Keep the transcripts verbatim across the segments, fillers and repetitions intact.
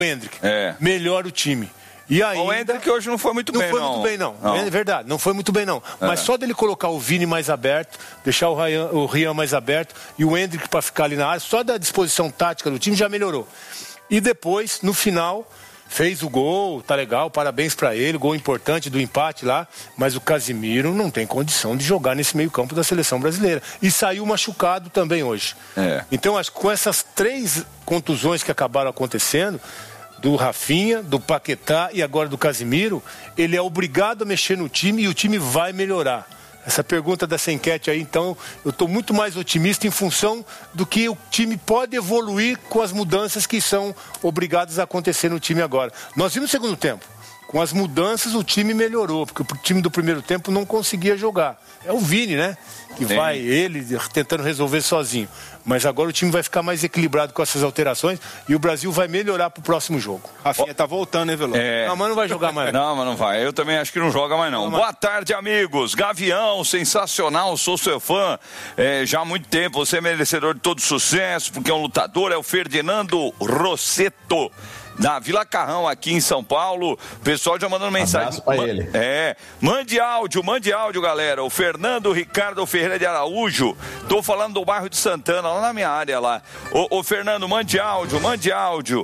Hendrick. É. Melhora o time. E ainda, o Hendrick hoje não foi muito não bem, foi não. muito bem, não. não. É verdade, não foi muito bem, não. É. Mas só dele colocar o Vini mais aberto, deixar o Rian, o Rian mais aberto e o Hendrick para ficar ali na área, só da disposição tática do time já melhorou. E depois, no final, fez o gol, tá legal, parabéns para ele, gol importante do empate lá, mas o Casimiro não tem condição de jogar nesse meio-campo da seleção brasileira. E saiu machucado também hoje. É. Então, acho que com essas três contusões que acabaram acontecendo, do Rafinha, do Paquetá e agora do Casimiro, ele é obrigado a mexer no time e o time vai melhorar. Essa pergunta dessa enquete aí, então, eu estou muito mais otimista em função do que o time pode evoluir com as mudanças que são obrigadas a acontecer no time agora. Nós vimos no segundo tempo. Com as mudanças o time melhorou, porque o time do primeiro tempo não conseguia jogar. É o Vini, né? Que Sim. vai, ele, tentando resolver sozinho. Mas agora o time vai ficar mais equilibrado com essas alterações e o Brasil vai melhorar pro próximo jogo. Rafinha tá voltando, hein, Veloso? É... Não, mas não vai jogar mais. Não, mas não vai. Eu também acho que não joga mais, não. não Boa tarde, amigos. Gavião, sensacional, sou seu fã. É, já há muito tempo, você é merecedor de todo sucesso, porque é um lutador, é o Ferdinando Rosseto, da Vila Carrão, aqui em São Paulo. O pessoal já mandando mensagem. Abraço pra ele. É, mande áudio, mande áudio, galera. O Fernando Ricardo Ferreira de Araújo. Tô falando do bairro de Santana, lá na minha área lá. Ô, ô Fernando, mande áudio, mande áudio.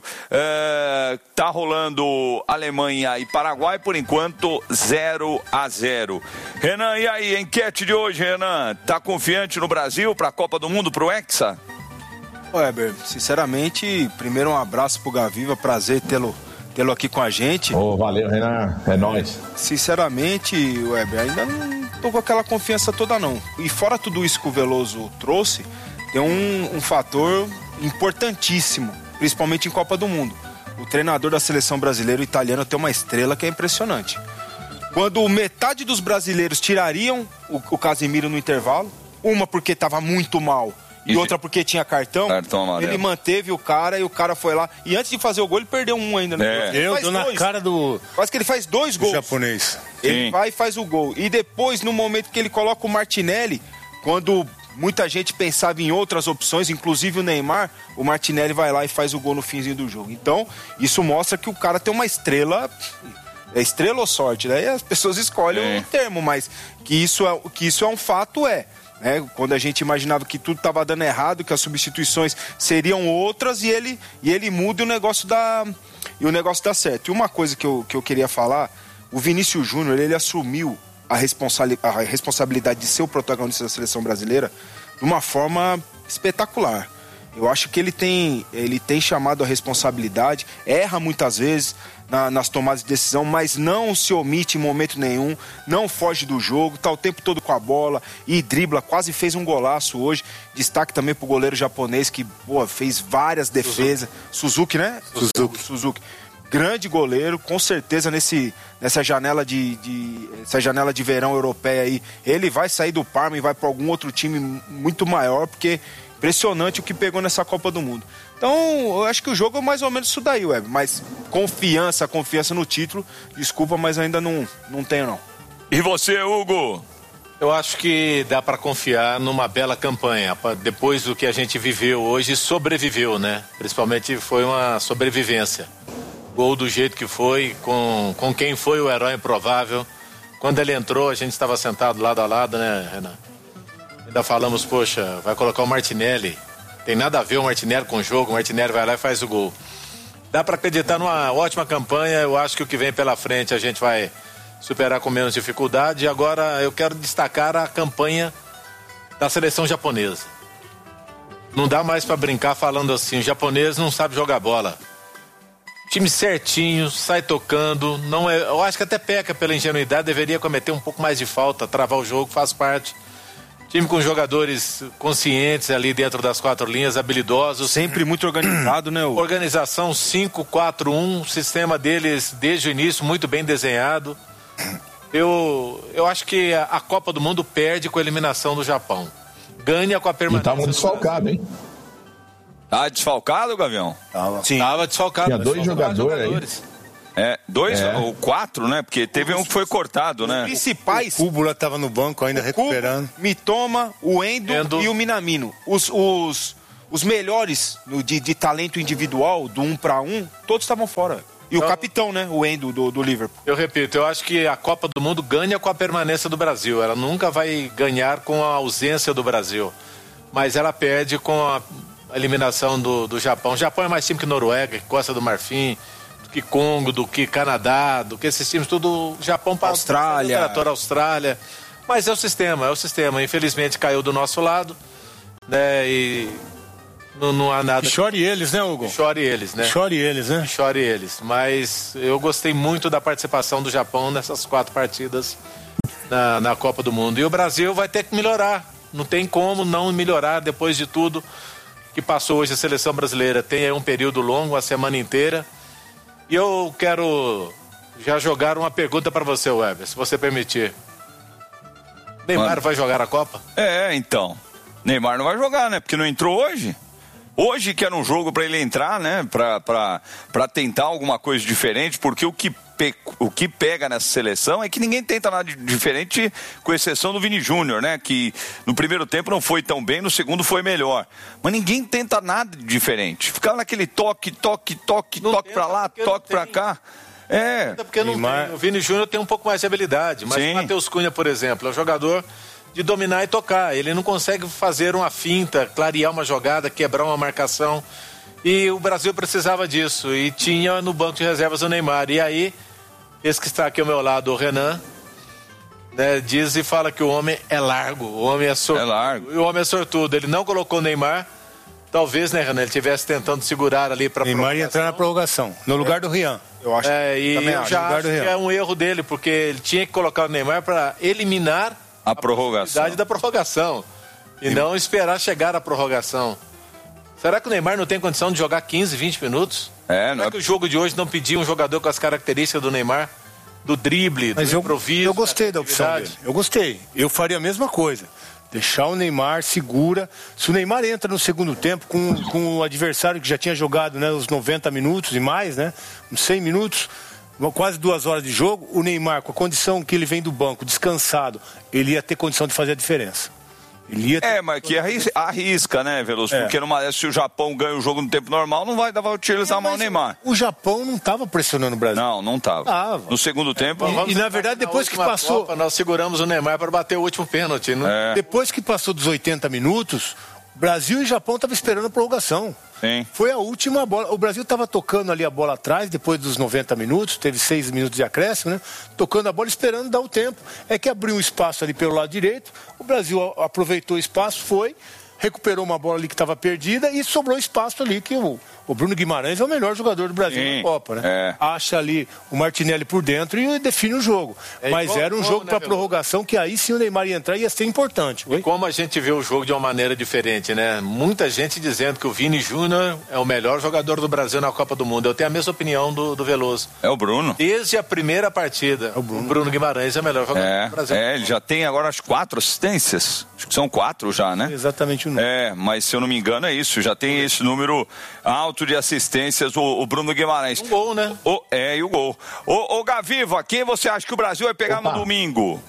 É, tá rolando Alemanha e Paraguai, por enquanto, zero a zero. Renan, e aí, enquete de hoje, Renan? Tá confiante no Brasil pra Copa do Mundo, pro Hexa? Weber, sinceramente, primeiro um abraço pro Gaviva, prazer tê-lo tê-lo aqui com a gente. Oh, valeu, Renan, é nóis. Sinceramente, Weber, ainda não tô com aquela confiança toda não. E fora tudo isso que o Veloso trouxe, tem um, um fator importantíssimo, principalmente em Copa do Mundo. O treinador da seleção brasileira, o italiano, tem uma estrela que é impressionante. Quando metade dos brasileiros tirariam o, o Casimiro no intervalo, uma porque estava muito mal, e outra porque tinha cartão, cartão ele manteve o cara e o cara foi lá. E antes de fazer o gol, ele perdeu um ainda. Né? É. Eu dou na cara do... Quase que ele faz dois gols. Japonês. Ele Sim. vai e faz o gol. E depois, no momento que ele coloca o Martinelli, quando muita gente pensava em outras opções, inclusive o Neymar, o Martinelli vai lá e faz o gol no finzinho do jogo. Então, isso mostra que o cara tem uma estrela... É estrela ou sorte, né? E as pessoas escolhem é. o termo, mas que isso é, que isso é um fato, é... É, quando a gente imaginava que tudo estava dando errado, que as substituições seriam outras e ele, e ele muda e o negócio dá, e o negócio dá certo. E uma coisa que eu, que eu queria falar, o Vinícius Júnior, ele assumiu a, responsa- a responsabilidade de ser o protagonista da seleção brasileira de uma forma espetacular. Eu acho que ele tem, ele tem chamado a responsabilidade, erra muitas vezes na, nas tomadas de decisão, mas não se omite em momento nenhum, não foge do jogo, tá o tempo todo com a bola e dribla, quase fez um golaço hoje. Destaque também pro goleiro japonês que pô, fez várias defesas. Suzuki, Suzuki né? Suzuki. Suzuki. Grande goleiro, com certeza nesse, nessa janela de, de, essa janela de verão europeia aí, ele vai sair do Parma e vai para algum outro time muito maior, porque impressionante o que pegou nessa Copa do Mundo. Então, eu acho que o jogo é mais ou menos isso daí, Web. Mas confiança, confiança no título, desculpa, mas ainda não, não tenho, não. E você, Hugo? Eu acho que dá para confiar numa bela campanha. Depois do que a gente viveu hoje, sobreviveu, né? Principalmente foi uma sobrevivência. Gol do jeito que foi, com, com quem foi o herói improvável. Quando ele entrou, a gente estava sentado lado a lado, né, Renan? Ainda falamos, poxa, vai colocar o Martinelli. Tem nada a ver o Martinelli com o jogo, o Martinelli vai lá e faz o gol. Dá para acreditar numa ótima campanha, eu acho que o que vem pela frente a gente vai superar com menos dificuldade. E agora eu quero destacar a campanha da seleção japonesa. Não dá mais para brincar falando assim, o japonês não sabe jogar bola. Time certinho, sai tocando, não é, eu acho que até peca pela ingenuidade, deveria cometer um pouco mais de falta, travar o jogo, faz parte. Time com jogadores conscientes ali dentro das quatro linhas, habilidosos. Sempre muito organizado, né? O... Organização cinco quatro um, sistema deles desde o início muito bem desenhado. Eu, eu acho que a, a Copa do Mundo perde com a eliminação do Japão. Ganha com a permanência. E tava desfalcado, hein? Tá desfalcado, Gavião? Tava. Sim. Tava desfalcado. Tinha dois jogadores, jogadores aí. É, dois é. ou quatro, né? Porque teve um que foi cortado, os né? Os principais... O Cúbula estava no banco ainda recuperando. Kubo, Mitoma, o Endo, Endo e o Minamino. Os, os, os melhores no, de, de talento individual, do um para um, todos estavam fora. E o então, capitão, né? O Endo do, do Liverpool. Eu repito, eu acho que a Copa do Mundo ganha com a permanência do Brasil. Ela nunca vai ganhar com a ausência do Brasil. Mas ela perde com a eliminação do, do Japão. O Japão é mais time que Noruega, que Costa do Marfim, do que Congo, do que Canadá, do que esses times, tudo. Japão para Austrália. a Austrália. Mas é o sistema, é o sistema. Infelizmente caiu do nosso lado, né? E não, não há nada. E chore eles, né, Hugo? Chore eles, né? Chore eles, né? Chore eles. Mas eu gostei muito da participação do Japão nessas quatro partidas na, na Copa do Mundo. E o Brasil vai ter que melhorar. Não tem como não melhorar depois de tudo que passou hoje a seleção brasileira. Tem aí um período longo, uma semana inteira. E eu quero já jogar uma pergunta para você, Weber, se você permitir. Neymar Mano. vai jogar a Copa? É, então. Neymar não vai jogar, né? Porque não entrou hoje. Hoje que era um jogo para ele entrar, né? Pra, pra, pra tentar alguma coisa diferente, porque o que, pe... o que pega nessa seleção é que ninguém tenta nada de diferente, com exceção do Vini Júnior, né? Que no primeiro tempo não foi tão bem, no segundo foi melhor. Mas ninguém tenta nada de diferente. Ficava naquele toque, toque, toque, não toque para lá, toque para cá. É. Porque não Neymar... tem. O Vini Júnior tem um pouco mais de habilidade, mas Sim. o Matheus Cunha, por exemplo, é um jogador de dominar e tocar. Ele não consegue fazer uma finta, clarear uma jogada, quebrar uma marcação. E o Brasil precisava disso. E tinha no banco de reservas o Neymar. E aí, esse que está aqui ao meu lado, o Renan, né, diz e fala que o homem é largo. O homem é sortudo. É largo. E o homem é sortudo. Ele não colocou o Neymar. Talvez, né, Renan, ele estivesse tentando segurar ali para Neymar ia entrar na prorrogação, no lugar do Rian. Eu acho. É, e eu acho. já acho que é um erro dele, porque ele tinha que colocar o Neymar para eliminar a, a prorrogação da prorrogação e, e não esperar chegar a prorrogação. Será que o Neymar não tem condição de jogar quinze, vinte minutos? É, Será não é... que o jogo de hoje não pedia um jogador com as características do Neymar? Do drible, Mas do eu, improviso? eu gostei da opção dele. Eu gostei. Eu faria a mesma coisa. Deixar o Neymar, segura. Se o Neymar entra no segundo tempo com, com o adversário que já tinha jogado, né, os noventa minutos e mais, né, uns cem minutos, quase duas horas de jogo, o Neymar, com a condição que ele vem do banco, descansado, ele ia ter condição de fazer a diferença. Ele ia ter... É, mas que arrisca, arrisca né, Veloso? É. Porque numa, se o Japão ganha o jogo no tempo normal, não vai dar para utilizar é, mais o Neymar. O Japão não estava pressionando o Brasil. Não, não estava. No segundo tempo... É, e, e na verdade, depois que passou... Copa, nós seguramos o Neymar para bater o último pênalti. Né? É. Depois que passou dos oitenta minutos, Brasil e Japão estavam esperando a prorrogação. Sim. Foi a última bola. O Brasil estava tocando ali a bola atrás, depois dos noventa minutos, teve seis minutos de acréscimo, né? Tocando a bola, esperando dar o tempo. É que abriu um espaço ali pelo lado direito, o Brasil aproveitou o espaço, foi, recuperou uma bola ali que estava perdida e sobrou espaço ali que o, o Bruno Guimarães é o melhor jogador do Brasil Sim. na Copa, né? É. Acha ali o Martinelli por dentro e define o jogo. É Mas igual, era um jogo né, para prorrogação que aí sim o Neymar ia entrar e ia ser importante. E como a gente vê o jogo de uma maneira diferente, né? Muita gente dizendo que o Vini Júnior é o melhor jogador do Brasil na Copa do Mundo. Eu tenho a mesma opinião do, do Veloso. É o Bruno. Desde a primeira partida, é o, Bruno. o Bruno Guimarães é o melhor jogador é, do Brasil. É, ele já tem agora as quatro assistências. Acho que são quatro já, né? Exatamente o número. É, mas se eu não me engano é isso. Já tem esse número alto de assistências, o, o Bruno Guimarães. Um gol, né? O, é, e o gol. Ô, ô Gaviva, quem você acha que o Brasil vai pegar Opa. no domingo?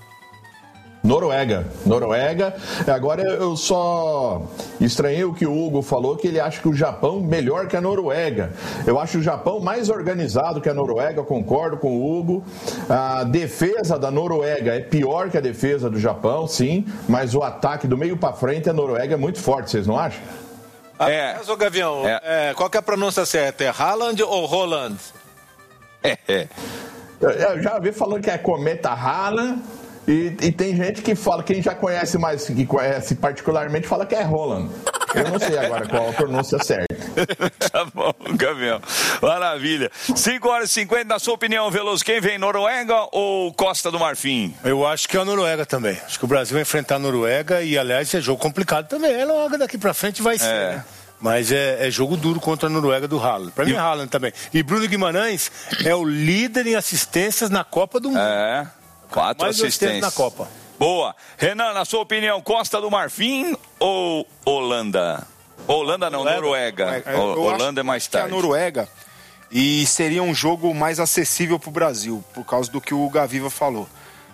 Noruega, Noruega. Agora eu só estranhei o que o Hugo falou, que ele acha que o Japão melhor que a Noruega. Eu acho o Japão mais organizado que a Noruega, concordo com o Hugo. A defesa da Noruega é pior que a defesa do Japão, sim, mas o ataque do meio para frente a Noruega é muito forte, vocês não acham? É. Mas, ô Gavião, é. É, qual que é a pronúncia certa? É Haaland ou Holland? É, é. Eu já vi falando que é Cometa Haaland. E, e tem gente que fala, quem já conhece mais, que conhece particularmente, fala que é Roland. Eu não sei agora qual a pronúncia certa. Tá bom, Gabriel. Maravilha. cinco horas e cinquenta, na sua opinião, Veloso, quem vem, Noruega ou Costa do Marfim? Eu acho que é a Noruega também. Acho que o Brasil vai enfrentar a Noruega e, aliás, é jogo complicado também. É logo daqui pra frente vai ser, é. né? Mas é, é jogo duro contra a Noruega do Haaland. Pra mim é Haaland também. E Bruno Guimarães é o líder em assistências na Copa do Mundo. É. Quatro Mais assistências na Copa. Boa. Renan, na sua opinião, Costa do Marfim ou Holanda? Holanda não, Noruega. É, eu Holanda é mais tarde. Que a Noruega e seria um jogo mais acessível para o Brasil, por causa do que o Gaviva falou.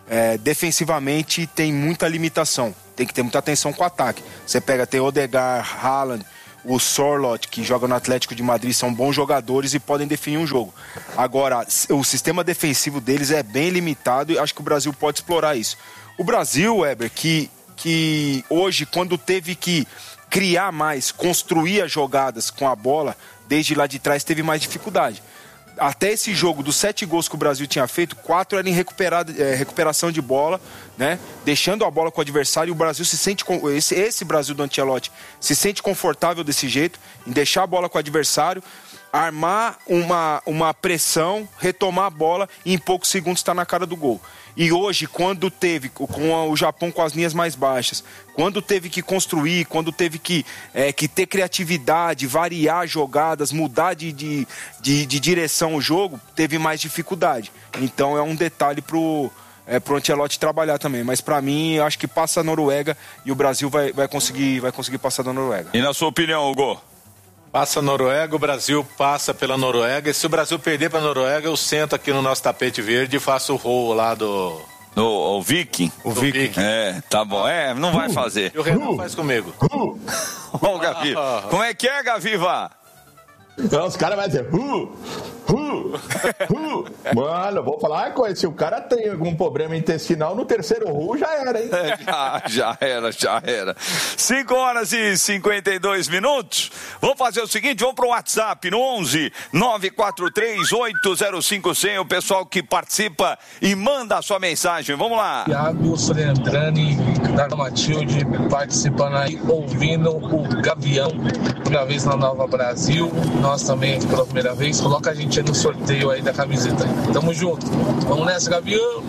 é, defensivamente tem muita limitação. Tem que ter muita atenção com o ataque. Você pega, tem Odegaard, Haaland, o Sorloth, que joga no Atlético de Madrid, são bons jogadores e podem definir um jogo. Agora, o sistema defensivo deles é bem limitado e acho que o Brasil pode explorar isso. O Brasil, Weber, que, que hoje, quando teve que criar mais, construir as jogadas com a bola, desde lá de trás teve mais dificuldade. Até esse jogo, dos sete gols que o Brasil tinha feito, quatro eram em é, recuperação de bola, né? Deixando a bola com o adversário, e o Brasil se sente, esse, esse Brasil do Ancelotti se sente confortável desse jeito, em deixar a bola com o adversário, armar uma, uma pressão, retomar a bola e em poucos segundos está na cara do gol. E hoje, quando teve, com o Japão com as linhas mais baixas, quando teve que construir, quando teve que, é, que ter criatividade, variar jogadas, mudar de, de, de, de direção o jogo, teve mais dificuldade. Então é um detalhe pro, é, pro Ancelotti trabalhar também. Mas para mim, eu acho que passa a Noruega e o Brasil vai, vai, conseguir, vai conseguir passar da Noruega. E na sua opinião, Hugo? Passa a Noruega, o Brasil passa pela Noruega. E se o Brasil perder para a Noruega, eu sento aqui no nosso tapete verde e faço o rol lá do... No, o Viking? O Viking. É, tá bom. É, não vai fazer. E o Renan faz comigo. Ó, o Gavi. Como é que é, Gaviva? Então, os caras vão dizer, uh, uh, uh. Mano, eu vou falar uma coisa, se o cara tem algum problema intestinal, no terceiro ru já era, hein? É, já, já era, já era. cinco horas e cinquenta e dois minutos. Vamos fazer o seguinte, vamos pro WhatsApp no onze nove quatro três oito zero cinco zero zero. O pessoal que participa e manda a sua mensagem. Vamos lá. Thiago Solendrani, da Matilde, participando aí, ouvindo o Gavião, primeira vez na Nova Brasil. Nós também aqui pela primeira vez. Coloca a gente aí no sorteio aí da camiseta. Tamo junto. Vamos nessa, Gavião.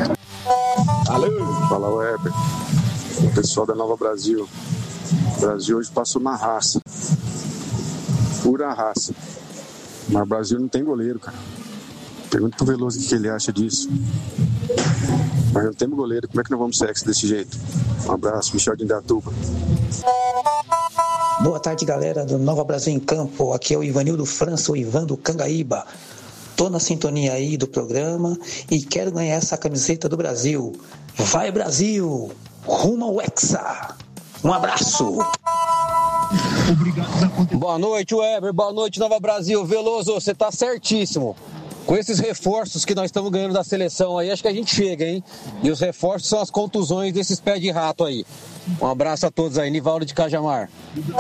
Alô. Fala, Weber. O pessoal da Nova Brasil. O Brasil hoje passou na raça. Pura raça. Mas o Brasil não tem goleiro, cara. Pergunta pro Veloso o que ele acha disso. Mas não temos goleiro. Como é que nós vamos sexo desse jeito? Um abraço, Michel de Indatuba. Boa tarde, galera do Nova Brasil em Campo. Aqui é o Ivanildo França, o Ivan do Cangaíba. Tô na sintonia aí do programa e quero ganhar essa camiseta do Brasil. Vai, Brasil! Rumo ao Hexa! Um abraço! Boa noite, Weber. Boa noite, Nova Brasil. Veloso, você tá certíssimo. Com esses reforços que nós estamos ganhando da seleção aí, acho que a gente chega, hein? E os reforços são as contusões desses pés de rato aí. Um abraço a todos aí, Nivaldo de Cajamar.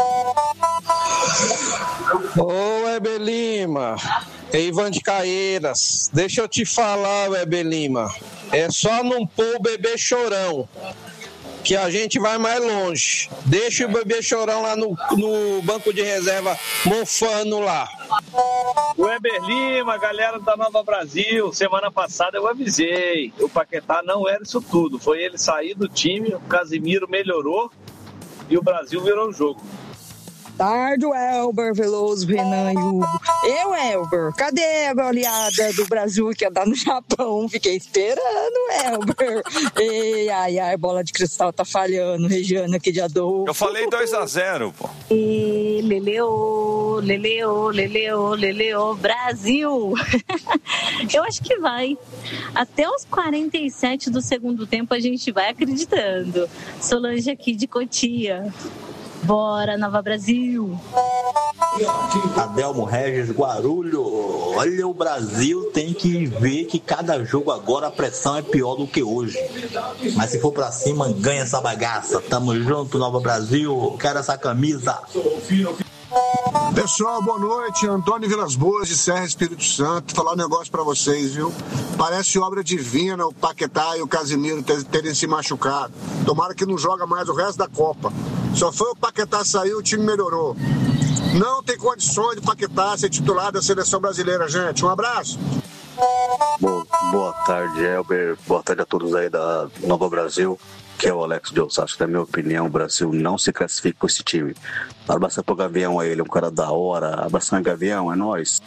Ô, Weber Lima, é Ivan de Caeiras. Deixa eu te falar, Weber Lima. É só não pôr o bebê chorão, que a gente vai mais longe. Deixa o bebê chorão lá no, no banco de reserva, mofando lá. Weber Lima, galera da Nova Brasil, semana passada eu avisei, o Paquetá não era isso tudo, foi ele sair do time, o Casimiro melhorou e o Brasil virou o jogo. Tarde, Elber, Veloso, Renan e Hugo. Eu, Elber, cadê a goleada do Brasil que ia dar no Japão? Fiquei esperando, Elber. Ei, ai, ai, bola de cristal tá falhando, Regiane aqui de Adolfo. Eu falei dois a zero, pô. E Leleu, Leleu, Leleu, Leleu, Brasil. Eu acho que vai. Até os quarenta e sete do segundo tempo a gente vai acreditando. Solange aqui de Cotia. Bora, Nova Brasil! Adelmo Regis, Guarulho. Olha, o Brasil tem que ver que cada jogo agora a pressão é pior do que hoje. Mas se for pra cima, ganha essa bagaça. Tamo junto, Nova Brasil. Quero essa camisa. Pessoal, boa noite. Antônio Vilas Boas, de Serra Espírito Santo. Vou falar um negócio pra vocês, viu? Parece obra divina o Paquetá e o Casimiro terem se machucado. Tomara que não joga mais o resto da Copa. Só foi o Paquetá sair, o time melhorou. Não tem condições de Paquetá ser titular da seleção brasileira, gente. Um abraço. Bom, boa tarde, Elber. Boa tarde a todos aí da Nova Brasil. Que é o Alex de Osasco. Na minha opinião, o Brasil não se classifica com esse time. Abraço pro Gavião aí, ele é um cara da hora. Abração, Gavião, é nóis.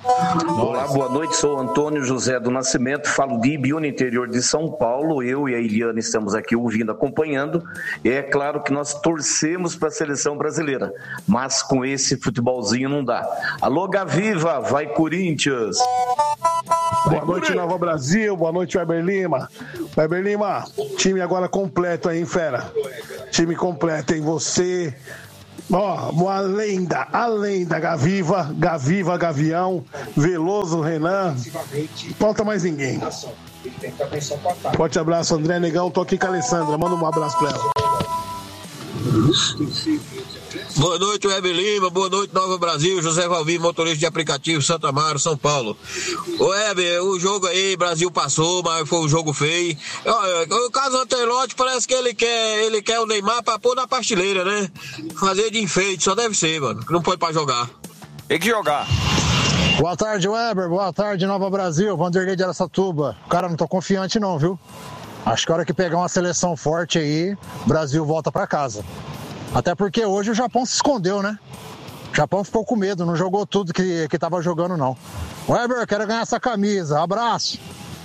Olá, boa noite, sou Antônio José do Nascimento, falo de Ibiúna, interior de São Paulo. Eu e a Eliana estamos aqui ouvindo, acompanhando. E é claro que nós torcemos para a seleção brasileira, mas com esse futebolzinho não dá. Alô, Gaviva, vai Corinthians! Boa noite, Nova Brasil, boa noite, Weber Lima. Weber Lima, time agora completo aí, hein, fera? Time completo, hein? Você... Ó, oh, a lenda, a lenda, Gaviva, Gaviva, Gavião, Veloso, Renan, falta mais ninguém. Forte abraço, André Negão, tô aqui com a Alessandra, manda um abraço pra ela. Boa noite, Weber Lima, boa noite, Nova Brasil, José Valvir, motorista de aplicativo, Santa Amaro, São Paulo. Ô Weber, o jogo aí, Brasil passou, mas foi um jogo feio. O caso Antelote parece que ele quer, ele quer o Neymar pra pôr na pasteleira, né? Fazer de enfeite, só deve ser, mano, que não pode pra jogar. Tem que jogar. Boa tarde, Weber, boa tarde, Nova Brasil, Vanderlei de Araçatuba. Cara, não tô confiante não, viu? Acho que a hora que pegar uma seleção forte aí, o Brasil volta pra casa. Até porque hoje o Japão se escondeu, né? O Japão ficou com medo, não jogou tudo que, que tava jogando, não. Weber, quero ganhar essa camisa. Abraço.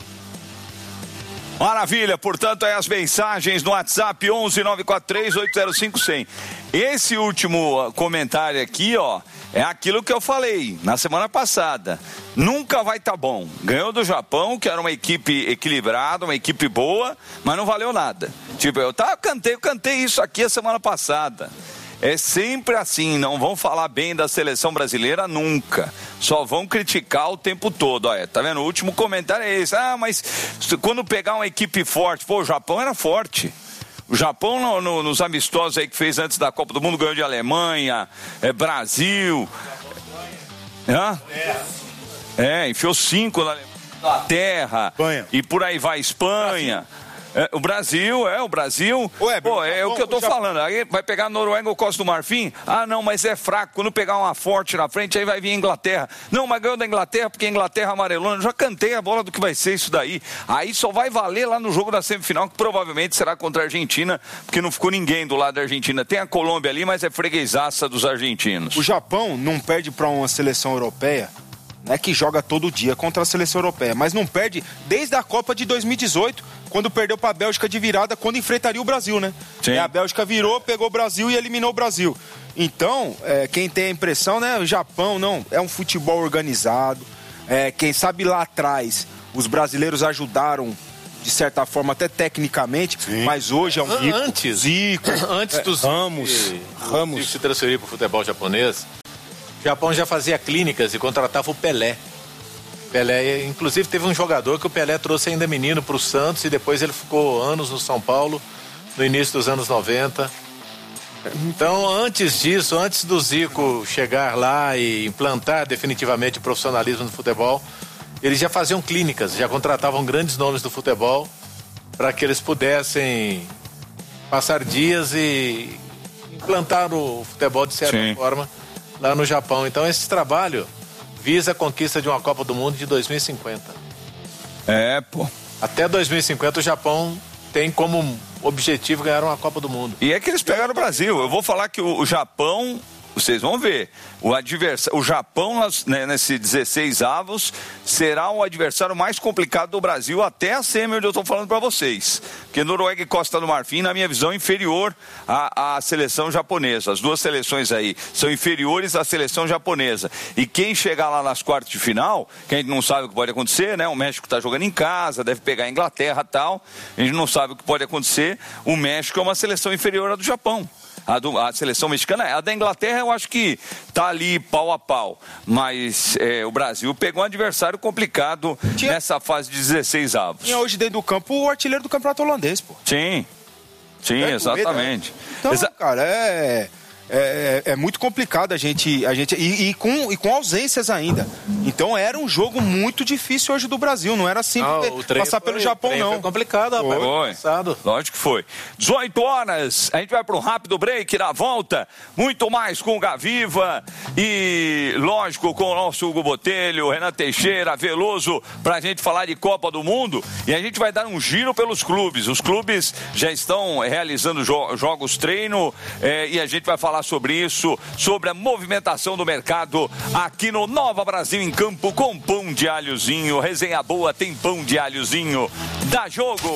Maravilha, portanto, aí as mensagens no WhatsApp onze nove quatro três oito zero cinco cem. Esse último comentário aqui, ó, é aquilo que eu falei na semana passada. Nunca vai estar tá bom. Ganhou do Japão, que era uma equipe equilibrada, uma equipe boa, mas não valeu nada. Tipo, eu, tá, eu cantei, eu cantei isso aqui a semana passada. É sempre assim, não vão falar bem da seleção brasileira nunca. Só vão criticar o tempo todo. Olha, tá vendo? O último comentário é esse. Ah, mas quando pegar uma equipe forte... Pô, o Japão era forte. O Japão, no, no, nos amistosos aí que fez antes da Copa do Mundo, ganhou de Alemanha, é, Brasil. Hã? É, enfiou cinco na Inglaterra. E por aí vai, Espanha. É, o Brasil, é, o Brasil, Ué, pô, é o que eu tô falando, aí vai pegar a Noruega ou Costa do Marfim, ah não, mas é fraco, quando pegar uma forte na frente, aí vai vir a Inglaterra, não, mas ganhou da Inglaterra, porque a Inglaterra amarelona, já cantei a bola do que vai ser isso daí, aí só vai valer lá no jogo da semifinal, que provavelmente será contra a Argentina, porque não ficou ninguém do lado da Argentina, tem a Colômbia ali, mas é freguesaça dos argentinos. O Japão não perde para uma seleção europeia, não é que joga todo dia contra a seleção europeia, mas não perde desde a Copa de dois mil e dezoito, quando perdeu para a Bélgica de virada, quando enfrentaria o Brasil, né? Sim. E a Bélgica virou, pegou o Brasil e eliminou o Brasil. Então, é, quem tem a impressão, né? O Japão, não, é um futebol organizado. É, quem sabe lá atrás, os brasileiros ajudaram, de certa forma, até tecnicamente, Sim. mas hoje é um Zico. Antes, Zico, antes dos é, Ramos, Ramos. se transferir para o futebol japonês, o Japão já fazia clínicas e contratava o Pelé. Pelé, inclusive teve um jogador que o Pelé trouxe ainda menino para o Santos e depois ele ficou anos no São Paulo, no início dos anos noventa. Então, antes disso, antes do Zico chegar lá e implantar definitivamente o profissionalismo no futebol, eles já faziam clínicas, já contratavam grandes nomes do futebol para que eles pudessem passar dias e implantar o futebol de certa Sim. forma lá no Japão. Então, esse trabalho visa a conquista de uma Copa do Mundo de dois mil e cinquenta. É, pô. Até dois mil e cinquenta o Japão tem como objetivo ganhar uma Copa do Mundo. E é que eles pegaram o Brasil. Eu vou falar que o, o Japão, vocês vão ver, o adversário, o Japão nas, né, nesse dezesseis avos será o adversário mais complicado do Brasil até a semi, onde eu estou falando para vocês. Porque Noruega e Costa do Marfim, na minha visão, inferior à, à seleção japonesa. As duas seleções aí são inferiores à seleção japonesa. E quem chegar lá nas quartas de final, que a gente não sabe o que pode acontecer, né? O México está jogando em casa, deve pegar a Inglaterra e tal. A gente não sabe o que pode acontecer. O México é uma seleção inferior à do Japão. A, do, a seleção mexicana, a da Inglaterra eu acho que tá ali pau a pau, mas é, o Brasil pegou um adversário complicado Tinha... nessa fase de dezesseis avos. Tinha hoje dentro do campo o artilheiro do campeonato holandês, pô. Sim, sim, é exatamente. Medo, né? Então, Exa... cara, é... É, é muito complicado a gente, a gente e, e, com, e com ausências ainda. Então era um jogo muito difícil hoje do Brasil. Não era simples não, passar foi, pelo Japão, não. Foi complicado, rapaz. Foi. Foi. Lógico que foi. dezoito horas, a gente vai para um rápido break. Na volta, muito mais com o Gaviva e, lógico, com o nosso Hugo Botelho, Renan Teixeira, Veloso, para a gente falar de Copa do Mundo. E a gente vai dar um giro pelos clubes. Os clubes já estão realizando jo- jogos treino é, e a gente vai falar falar sobre isso, sobre a movimentação do mercado aqui no Nova Brasil em Campo com pão de alhozinho. Resenha boa, tem pão de alhozinho. Dá jogo!